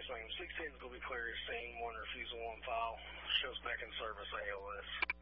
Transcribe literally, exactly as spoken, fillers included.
Yes, ma'am. six ten is going to be clear as scene. One refusal, one file. Shows back in service A L S.